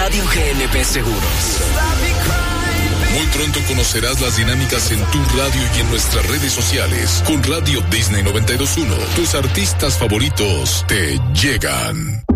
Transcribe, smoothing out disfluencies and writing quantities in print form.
Radio GNP Seguros. Muy pronto conocerás las dinámicas en tu radio y en nuestras redes sociales. Con Radio Disney 92.1, tus artistas favoritos te llegan.